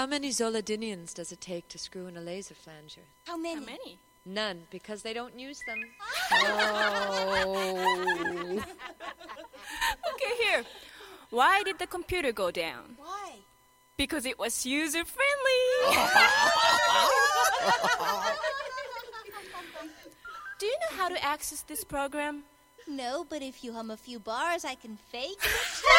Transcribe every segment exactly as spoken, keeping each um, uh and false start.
How many Zoladinians does it take to screw in a laser flanger? How many? How many? None, because they don't use them. Oh. Okay, here. Why did the computer go down? Why? Because it was user-friendly. Do you know how to access this program? No, but if you hum a few bars, I can fake it.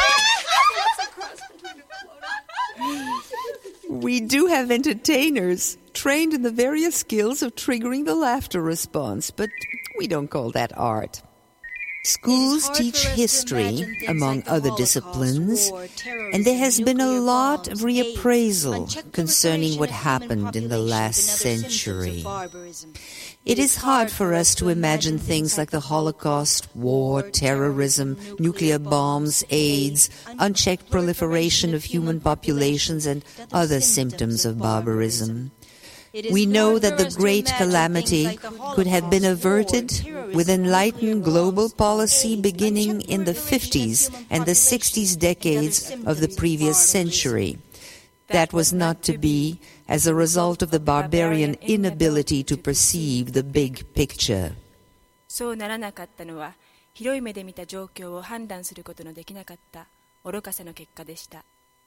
We do have entertainers trained in the various skills of triggering the laughter response, but we don't call that art. Schools teach history, among like other Holocaust, disciplines, war, and there has been a lot bombs, of reappraisal AIDS, concerning what happened in the last century. It is hard for us to imagine things like the Holocaust, war, terrorism, nuclear bombs, AIDS, unchecked proliferation of human populations, and other symptoms of barbarism. We know that the great calamity could have been averted with enlightened global policy beginning in the fifties and the sixties decades of the previous century. That was not to be as a result of the barbarian inability to perceive the big picture. そうならなかったのは、広い目で見た状況を判断することのできなかった愚かさの結果でした。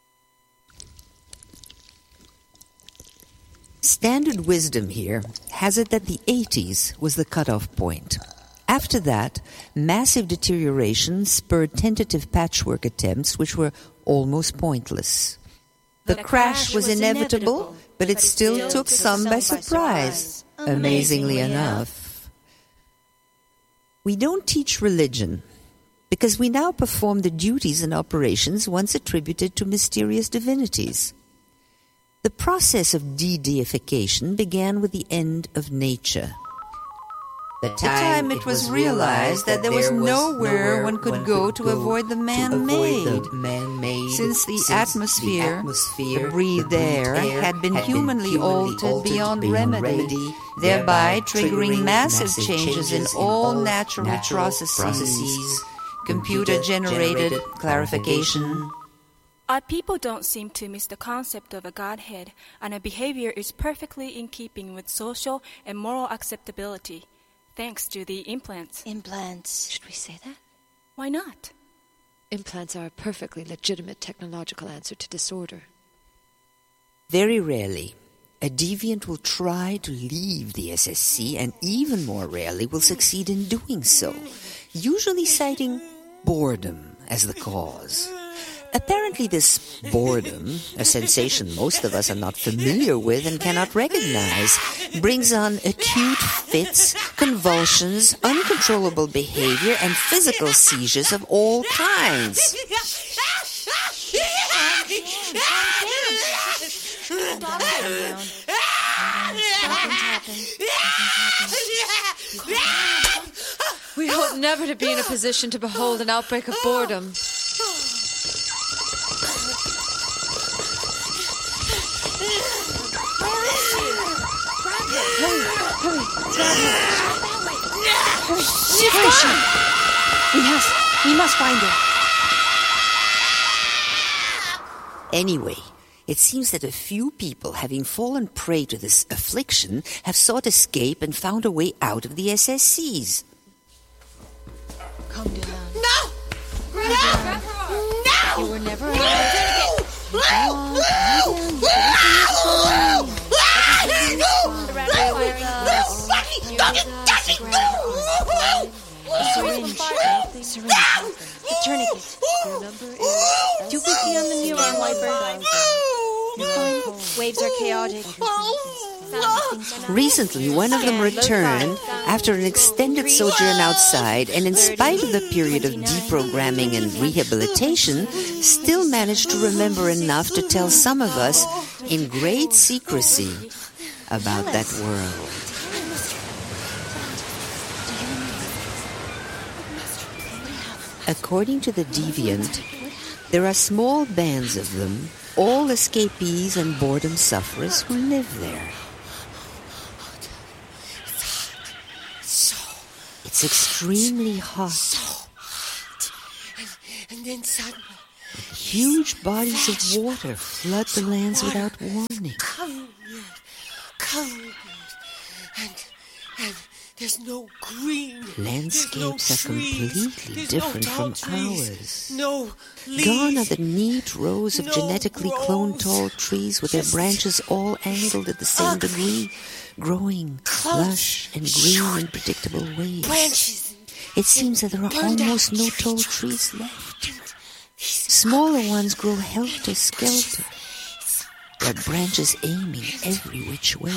Standard wisdom here has it that the eighties was the cutoff point. After that, massive deterioration spurred tentative patchwork attempts which were almost pointless. The, the crash, crash was, was inevitable, inevitable, but it but still, still took some by surprise, surprise amazingly enough. We don't teach religion because we now perform the duties and operations once attributed to mysterious divinities. The process of de-deification began with the end of nature. The time, the time it was realized that there was nowhere one could go to avoid the man-made, man-made since the since atmosphere, the, atmosphere, the breathed air, air had been had humanly, been humanly altered, altered beyond, beyond remedy, remedy, thereby triggering, triggering massive, massive changes, changes in all natural, natural processes, processes computer-generated clarification. Our people don't seem to miss the concept of a Godhead, and our behavior is perfectly in keeping with social and moral acceptability, thanks to the implants. Implants. Should we say that? Why not? Implants are a perfectly legitimate technological answer to disorder. Very rarely, a deviant will try to leave the S S C, and even more rarely will succeed in doing so, usually citing boredom as the cause. Apparently this boredom, a sensation most of us are not familiar with and cannot recognize, brings on acute fits, convulsions, uncontrollable behavior, and physical seizures of all kinds. We hope never to be in a position to behold an outbreak of boredom. Hurry, hurry, grab her. Hurry, She's where is she? gone. We must, we must find her. Anyway, it seems that a few people, having fallen prey to this affliction, have sought escape and found a way out of the S S Cs. Calm down. No! Grab no! her. No! You were never no! allowed. No! Calm down. Stop it! Stop it! Syringe. Syringe. The tourniquet. Your number is... two fifty on the neuron wiper. You're fine. Waves are chaotic. Recently, one of them returned after an extended sojourn outside, and in spite of the period of deprogramming and rehabilitation, still managed to remember enough to tell some of us, in great secrecy, about that world. According to the deviant, there are small bands of them, all escapees and boredom sufferers who live there. It's extremely hot. So hot. And, and then suddenly, Huge bodies of water flood the lands without warning. Come here. Come here. And, and there's no green. Landscapes no are trees. completely There's different no from trees. ours. No leaves. Gone are the neat rows of No genetically cloned groves. tall trees with their Just branches all angled at the same ugly, degree, growing close, lush and green short in predictable ways. branches. It seems that there are burned almost out no tree tall trunks. trees left. And these Smaller ugly ones grow helter-skelter, their branches aiming every which way.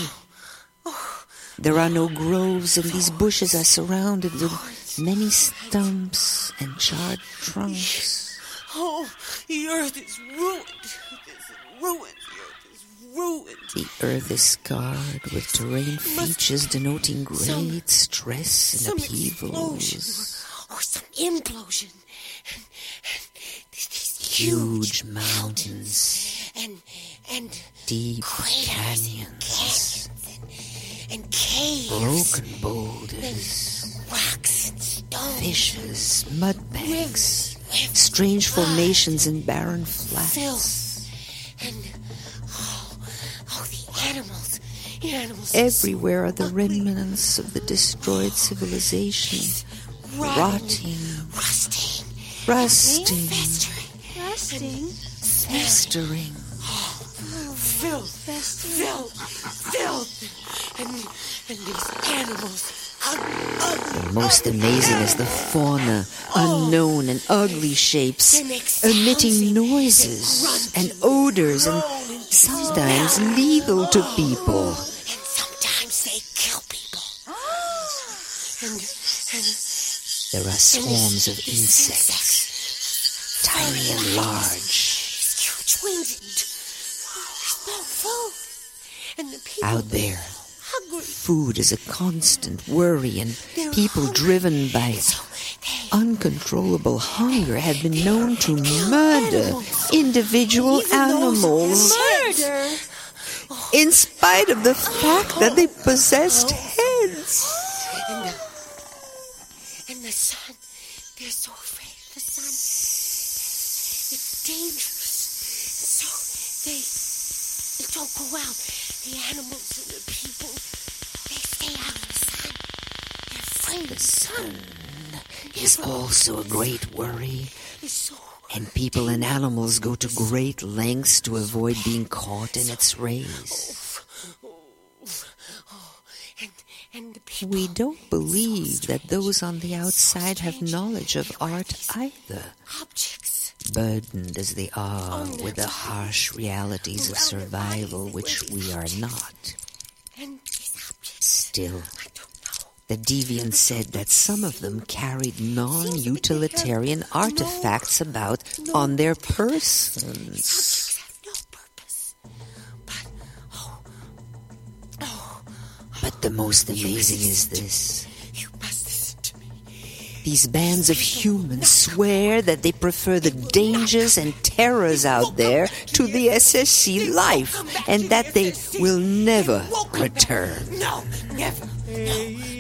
There are no groves, and these bushes are surrounded with many stumps and charred trunks. Oh, the earth is ruined. It's ruined. The earth is ruined. The earth is scarred with terrain features denoting great stress and Some explosion upheavals. or, or some implosion. And, and these, these Huge mountains, and and deep craters canyons, and, and caves, broken boulders, rocks and stones, fissures, mud banks, rivers, strange formations and barren flats. filth, and oh, oh, the animals, the animals. Everywhere are the ugly, remnants of the destroyed civilization, rotting, rotting, rusting, rusting, festering, Rusting. festering. filth, filth, filth, and and these animals. The most amazing is the fauna, unknown and ugly shapes, emitting noises and odors, and sometimes lethal to people. And sometimes they kill people. And, and There are swarms of insects, tiny and large. huge wings. There's no food. And the people Out there, hungry. food is a constant worry, and They're people hungry. driven by So they uncontrollable hunger have been known to murder individual animals, murder. in spite of the fact that they possessed heads. And the, and the sun, they're so afraid of the sun. It's dangerous. So they, they don't go out. The animals and the people, they stay out of the sun. They're afraid of the sun. Is also a great worry, It's so and people and animals go to great lengths to avoid being caught in its rays. and and the people. We don't believe that those on the outside have knowledge of art either, Objects. burdened as they are with the harsh realities of survival which we are not. And these objects. Still, I don't know. the deviant said that some of them carried non-utilitarian artifacts about on their persons. Subjects have no purpose. But, oh, oh, But the most amazing is this. you must listen to me. These bands of humans swear that they prefer the dangers and terrors out there to the S S C life, and that they will never return. No, never. No.